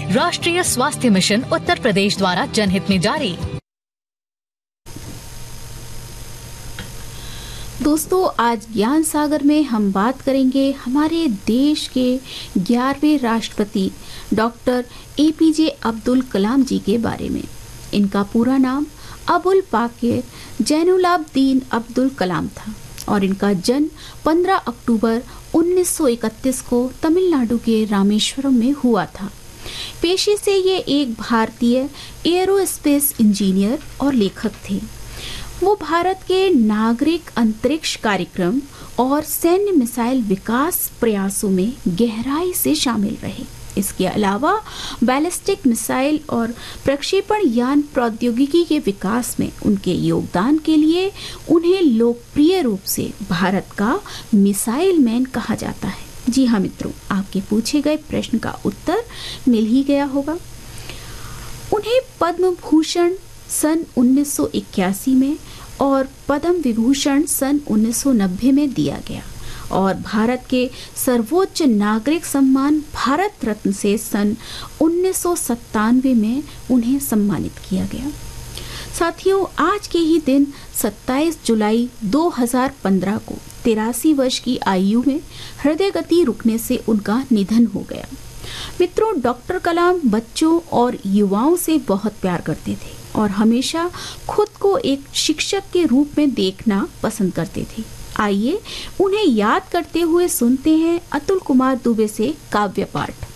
राष्ट्रीय स्वास्थ्य मिशन उत्तर प्रदेश द्वारा जनहित में जारी। दोस्तों, आज ज्ञान सागर में हम बात करेंगे हमारे देश के 11वें राष्ट्रपति डॉक्टर APJ अब्दुल कलाम जी के बारे में। इनका पूरा नाम अबुल पाकिर जैनुलाब्दीन अब्दुल कलाम था और इनका जन्म 15 अक्टूबर 1931 को तमिलनाडु के रामेश्वरम में हुआ था। पेशे से ये एक भारतीय एरोस्पेस इंजीनियर और लेखक थे। वो भारत के नागरिक अंतरिक्ष कार्यक्रम और सैन्य मिसाइल विकास प्रयासों में गहराई से शामिल रहे। इसके अलावा बैलिस्टिक मिसाइल और प्रक्षेपण यान प्रौद्योगिकी के विकास में उनके योगदान के लिए उन्हें लोकप्रिय रूप से भारत का मिसाइल मैन कहा जाता है। जी हाँ मित्रों, आपके पूछे गए प्रश्न का उत्तर मिल ही गया होगा। उन्हें पद्म भूषण सन 1981 में और पद्म विभूषण सन 1990 में दिया गया और भारत के सर्वोच्च नागरिक सम्मान भारत रत्न से सन 1997 में उन्हें सम्मानित किया गया। साथियों, आज के ही दिन 27 जुलाई 2015 को 83 वर्ष की आयु में हृदय गति रुकने से उनका निधन हो गया। मित्रों, डॉक्टर कलाम बच्चों और युवाओं से बहुत प्यार करते थे और हमेशा खुद को एक शिक्षक के रूप में देखना पसंद करते थे। आइए उन्हें याद करते हुए सुनते हैं अतुल कुमार दुबे से काव्य पाठ।